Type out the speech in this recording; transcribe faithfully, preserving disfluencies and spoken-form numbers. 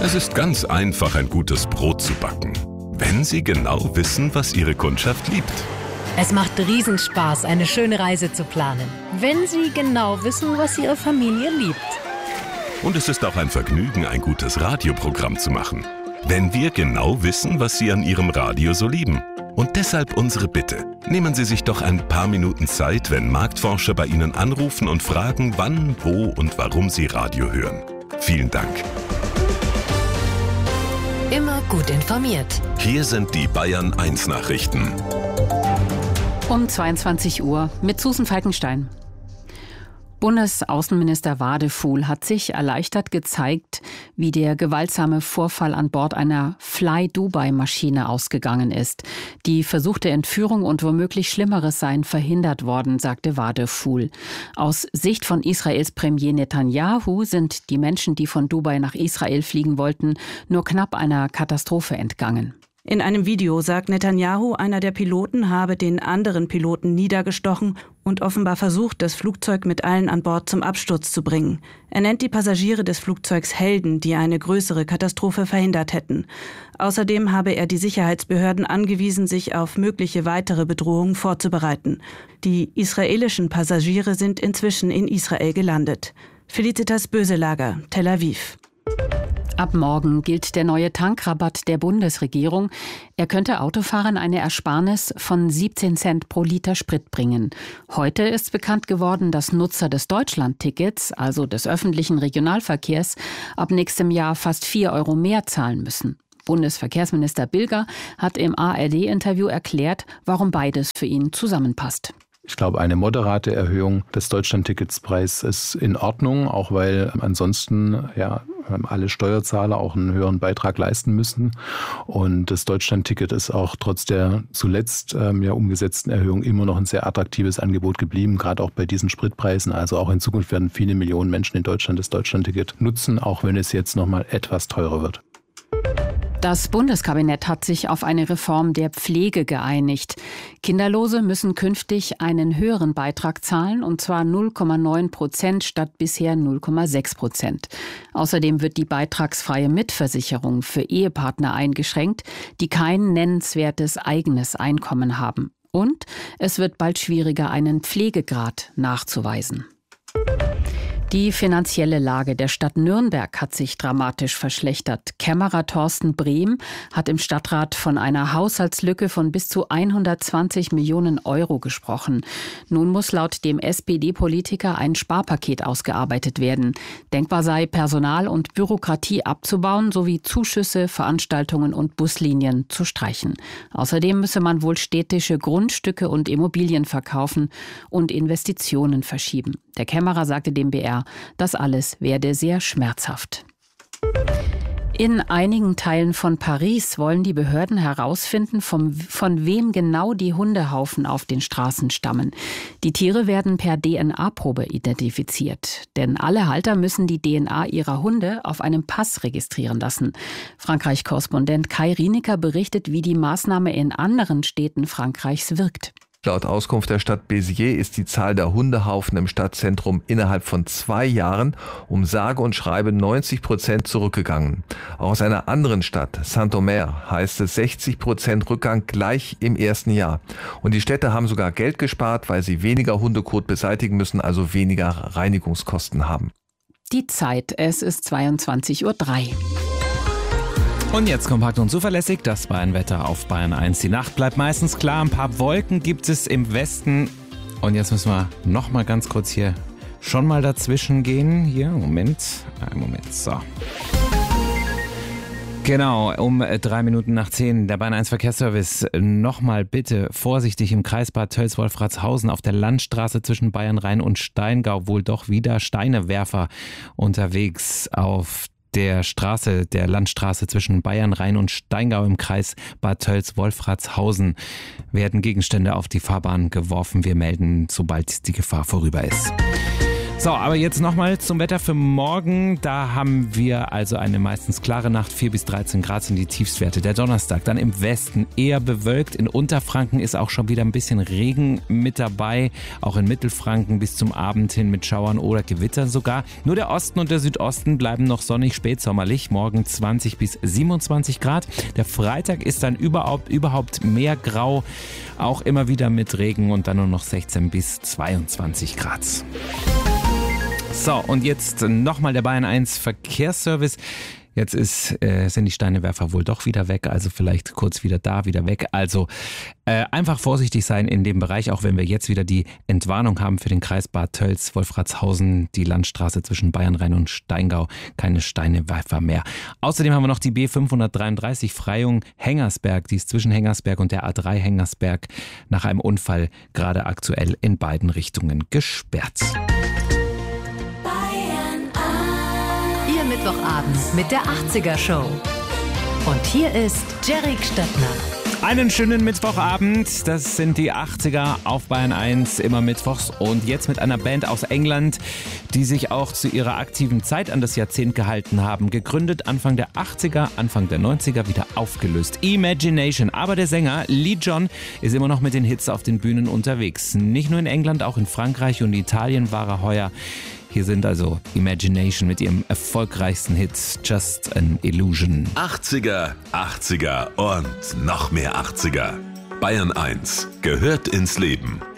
Es ist ganz einfach, ein gutes Brot zu backen, wenn Sie genau wissen, was Ihre Kundschaft liebt. Es macht Riesenspaß, eine schöne Reise zu planen, wenn Sie genau wissen, was Ihre Familie liebt. Und es ist auch ein Vergnügen, ein gutes Radioprogramm zu machen, wenn wir genau wissen, was Sie an Ihrem Radio so lieben. Und deshalb unsere Bitte. Nehmen Sie sich doch ein paar Minuten Zeit, wenn Marktforscher bei Ihnen anrufen und fragen, wann, wo und warum Sie Radio hören. Vielen Dank. Immer gut informiert. Hier sind die Bayern eins Nachrichten. Um zweiundzwanzig Uhr mit Susan Falkenstein. Bundesaußenminister Wadefuhl hat sich erleichtert gezeigt, wie der gewaltsame Vorfall an Bord einer Fly-Dubai-Maschine ausgegangen ist. Die versuchte Entführung und womöglich Schlimmeres seien verhindert worden, sagte Wadefuhl. Aus Sicht von Israels Premier Netanyahu sind die Menschen, die von Dubai nach Israel fliegen wollten, nur knapp einer Katastrophe entgangen. In einem Video sagt Netanyahu, einer der Piloten habe den anderen Piloten niedergestochen und offenbar versucht, das Flugzeug mit allen an Bord zum Absturz zu bringen. Er nennt die Passagiere des Flugzeugs Helden, die eine größere Katastrophe verhindert hätten. Außerdem habe er die Sicherheitsbehörden angewiesen, sich auf mögliche weitere Bedrohungen vorzubereiten. Die israelischen Passagiere sind inzwischen in Israel gelandet. Felicitas Böselager, Tel Aviv. Ab morgen gilt der neue Tankrabatt der Bundesregierung. Er könnte Autofahrern eine Ersparnis von siebzehn Cent pro Liter Sprit bringen. Heute ist bekannt geworden, dass Nutzer des Deutschland-Tickets, also des öffentlichen Regionalverkehrs, ab nächstem Jahr fast vier Euro mehr zahlen müssen. Bundesverkehrsminister Bilger hat im A R D-Interview erklärt, warum beides für ihn zusammenpasst. Ich glaube, eine moderate Erhöhung des Deutschland-Tickets-Preises ist in Ordnung, auch weil ansonsten ja alle Steuerzahler auch einen höheren Beitrag leisten müssen. Und das Deutschland-Ticket ist auch trotz der zuletzt ähm, ja umgesetzten Erhöhung immer noch ein sehr attraktives Angebot geblieben, gerade auch bei diesen Spritpreisen. Also auch in Zukunft werden viele Millionen Menschen in Deutschland das Deutschland-Ticket nutzen, auch wenn es jetzt noch mal etwas teurer wird. Das Bundeskabinett hat sich auf eine Reform der Pflege geeinigt. Kinderlose müssen künftig einen höheren Beitrag zahlen, und zwar null Komma neun Prozent statt bisher null Komma sechs Prozent. Außerdem wird die beitragsfreie Mitversicherung für Ehepartner eingeschränkt, die kein nennenswertes eigenes Einkommen haben. Und es wird bald schwieriger, einen Pflegegrad nachzuweisen. Die finanzielle Lage der Stadt Nürnberg hat sich dramatisch verschlechtert. Kämmerer Thorsten Brehm hat im Stadtrat von einer Haushaltslücke von bis zu hundertzwanzig Millionen Euro gesprochen. Nun muss laut dem S P D-Politiker ein Sparpaket ausgearbeitet werden. Denkbar sei, Personal und Bürokratie abzubauen sowie Zuschüsse, Veranstaltungen und Buslinien zu streichen. Außerdem müsse man wohl städtische Grundstücke und Immobilien verkaufen und Investitionen verschieben. Der Kämmerer sagte dem B R, das alles werde sehr schmerzhaft. In einigen Teilen von Paris wollen die Behörden herausfinden, vom, von wem genau die Hundehaufen auf den Straßen stammen. Die Tiere werden per D N A-Probe identifiziert. Denn alle Halter müssen die D N A ihrer Hunde auf einem Pass registrieren lassen. Frankreich-Korrespondent Kai Rienecker berichtet, wie die Maßnahme in anderen Städten Frankreichs wirkt. Laut Auskunft der Stadt Béziers ist die Zahl der Hundehaufen im Stadtzentrum innerhalb von zwei Jahren um sage und schreibe neunzig Prozent zurückgegangen. Auch aus einer anderen Stadt, Saint-Omer, heißt es sechzig Prozent Rückgang gleich im ersten Jahr. Und die Städte haben sogar Geld gespart, weil sie weniger Hundekot beseitigen müssen, also weniger Reinigungskosten haben. Die Zeit, es ist zweiundzwanzig Uhr drei. Und jetzt kompakt und zuverlässig, das Bayern-Wetter auf Bayern eins. Die Nacht bleibt meistens klar, ein paar Wolken gibt es im Westen. Und jetzt müssen wir noch mal ganz kurz hier schon mal dazwischen gehen. Hier, Moment, einen Moment, so. Genau, um drei Minuten nach zehn, der Bayern eins Verkehrsservice. Nochmal bitte vorsichtig im Kreis Bad Tölz-Wolfratshausen auf der Landstraße zwischen Bayernrhein und Steingau. Wohl doch wieder Steinewerfer unterwegs auf der Straße, der Landstraße zwischen Bayernrhein und Steingau im Kreis Bad Tölz-Wolfratshausen werden Gegenstände auf die Fahrbahn geworfen. Wir melden, sobald die Gefahr vorüber ist. So, aber jetzt nochmal zum Wetter für morgen. Da haben wir also eine meistens klare Nacht, vier bis dreizehn Grad sind die Tiefstwerte. Der Donnerstag dann im Westen eher bewölkt. In Unterfranken ist auch schon wieder ein bisschen Regen mit dabei. Auch in Mittelfranken bis zum Abend hin mit Schauern oder Gewittern sogar. Nur der Osten und der Südosten bleiben noch sonnig spätsommerlich. Morgen zwanzig bis siebenundzwanzig Grad. Der Freitag ist dann überhaupt, überhaupt mehr grau. Auch immer wieder mit Regen und dann nur noch sechzehn bis zweiundzwanzig Grad. So, und jetzt nochmal der Bayern eins Verkehrsservice. Jetzt ist, äh, sind die Steinewerfer wohl doch wieder weg, also vielleicht kurz wieder da, wieder weg. Also äh, einfach vorsichtig sein in dem Bereich, auch wenn wir jetzt wieder die Entwarnung haben für den Kreis Bad Tölz, Wolfratshausen, die Landstraße zwischen Bayernrhein und Steingau. Keine Steinewerfer mehr. Außerdem haben wir noch die B fünfhundertdreiunddreißig Freyung Hengersberg. Die ist zwischen Hengersberg und der A drei Hengersberg nach einem Unfall gerade aktuell in beiden Richtungen gesperrt. Mittwochabend mit der achtziger Show. Und hier ist Jerry Stöttner. Einen schönen Mittwochabend, das sind die achtziger auf Bayern eins, immer mittwochs und jetzt mit einer Band aus England, die sich auch zu ihrer aktiven Zeit an das Jahrzehnt gehalten haben. Gegründet Anfang der achtziger, Anfang der neunziger, wieder aufgelöst. Imagination, aber der Sänger Lee John ist immer noch mit den Hits auf den Bühnen unterwegs. Nicht nur in England, auch in Frankreich und Italien war er heuer. Hier sind also Imagination mit ihrem erfolgreichsten Hit Just an Illusion. achtziger, achtziger und noch mehr achtziger. Bayern eins gehört ins Leben.